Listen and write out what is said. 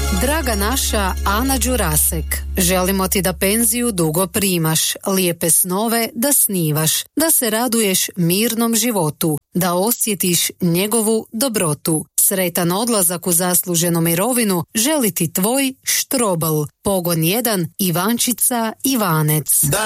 Draga naša Ana Đurasek, želimo ti da penziju dugo primaš, lijepe snove da snivaš, da se raduješ mirnom životu, da osjetiš njegovu dobrotu. Sretan odlazak u zasluženu mirovinu želi ti tvoj Štrobl, Pogon 1, Ivančica, Ivanec.